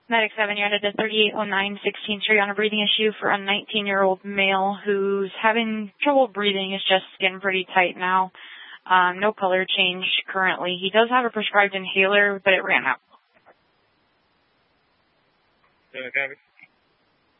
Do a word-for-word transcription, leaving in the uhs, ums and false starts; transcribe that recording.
Medic seven, you're headed to thirty-eight oh nine sixteenth Street on a breathing issue for a nineteen-year-old male who's having trouble breathing. Is just getting pretty tight now. Um, no color change currently. He does have a prescribed inhaler, but it ran out. Okay.